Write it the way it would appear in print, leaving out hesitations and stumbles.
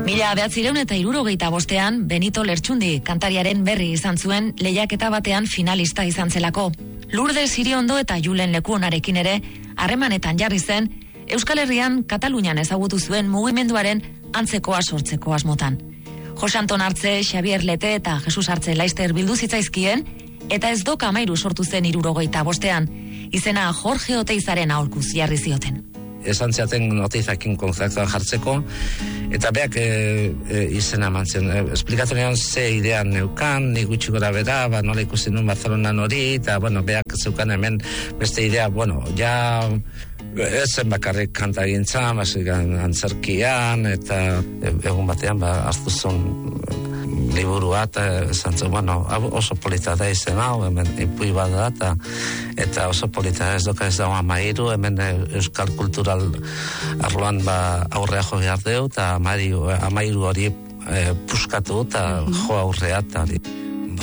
1965 Benito Lertxundi kantariaren berri izan zuen lehiaketa batean finalista izan zelako. Lourdes Iriondo eta Julen Lekuonarekin ere harremanetan jarri zen Euskal Herrian Katalunian ezagutu zuen mugimenduaren antzekoa sortzeko asmotan. Jose Anton Artze, Xavier Lete eta Jesus Artze Laister bildu zitzaizkien eta ez doka 13 sortu zen 65 izena Jorge Oteizaren aholkuz jarri zioten. Esan ziaten Oteizakin kontaktuan jartzeko, eta beak izena mantzen. Esplikatu nion ze idea neukan, nik gutxi gora bera, nola ikusi nun Barcelonan hori, eta beak zeukan hemen beste idea, ja ez zen bakarrik kanta gintzan, antzerkian, eta egun batean hartu zuen liburua, eta oso polita da izen hau, hemen ipui bat da, eta oso polita ez doka ez dagoa 13, hemen euskal kultural arloan aurrea jo behar deu, eta 13 hori puskatu, eta jo aurrea, eta hori.